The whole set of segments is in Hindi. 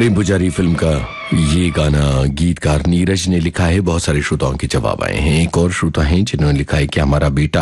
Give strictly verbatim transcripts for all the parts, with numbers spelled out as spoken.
प्रेम पुजारी फिल्म का ये गाना गीतकार नीरज ने लिखा है। बहुत सारे श्रोताओं के जवाब आए हैं। एक और श्रोता हैं जिन्होंने लिखा है कि हमारा बेटा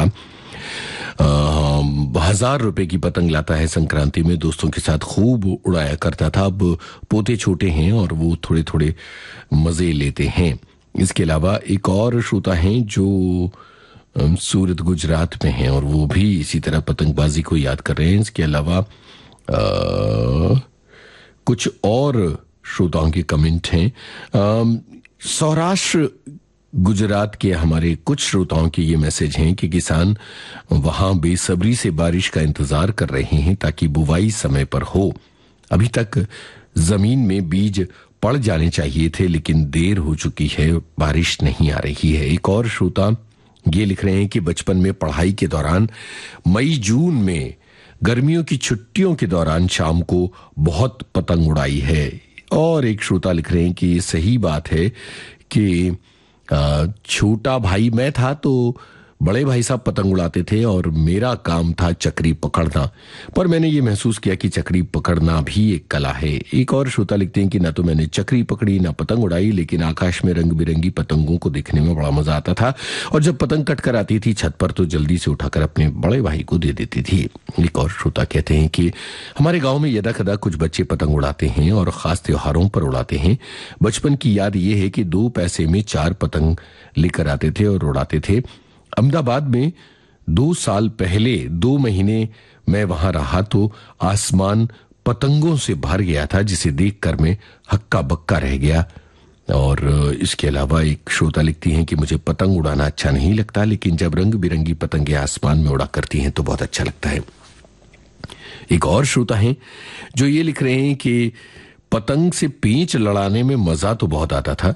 हजार रुपए की पतंग लाता है संक्रांति में, दोस्तों के साथ खूब उड़ाया करता था। अब पोते छोटे हैं और वो थोड़े थोड़े मजे लेते हैं। इसके अलावा एक और श्रोता हैं जो सूरत गुजरात में हैं और वो भी इसी तरह पतंगबाजी को याद कर रहे हैं। इसके अलावा आ, कुछ और श्रोताओं के कमेंट हैं। सौराष्ट्र गुजरात के हमारे कुछ श्रोताओं के ये मैसेज हैं कि किसान वहां बेसब्री से बारिश का इंतजार कर रहे हैं ताकि बुवाई समय पर हो। अभी तक जमीन में बीज पड़ जाने चाहिए थे लेकिन देर हो चुकी है, बारिश नहीं आ रही है। एक और श्रोता ये लिख रहे हैं कि बचपन में पढ़ाई के दौरान मई जून में गर्मियों की छुट्टियों के दौरान शाम को बहुत पतंग उड़ाई है। और एक श्रोता लिख रहे हैं कि ये सही बात है कि छोटा भाई मैं था तो बड़े भाई साहब पतंग उड़ाते थे और मेरा काम था चक्री पकड़ना, पर मैंने ये महसूस किया कि चक्री पकड़ना भी एक कला है। एक और श्रोता लिखते हैं कि ना तो मैंने चक्री पकड़ी ना पतंग उड़ाई, लेकिन आकाश में रंग बिरंगी पतंगों को देखने में बड़ा मजा आता था और जब पतंग कटकर आती थी छत पर तो जल्दी से उठाकर अपने बड़े भाई को दे देती थी। एक और श्रोता कहते हैं कि हमारे गाँव में यदा कदा कुछ बच्चे पतंग उड़ाते हैं और खास त्योहारों पर उड़ाते हैं। बचपन की याद ये है कि दो पैसे में चार पतंग लेकर आते थे और उड़ाते थे। अहमदाबाद में दो साल पहले दो महीने मैं वहां रहा तो आसमान पतंगों से भर गया था जिसे देखकर मैं हक्का बक्का रह गया। और इसके अलावा एक श्रोता लिखती हैं कि मुझे पतंग उड़ाना अच्छा नहीं लगता, लेकिन जब रंग बिरंगी पतंगे आसमान में उड़ा करती हैं तो बहुत अच्छा लगता है। एक और श्रोता हैं जो ये लिख रहे हैं कि पतंग से पेंच लड़ाने में मजा तो बहुत आता था,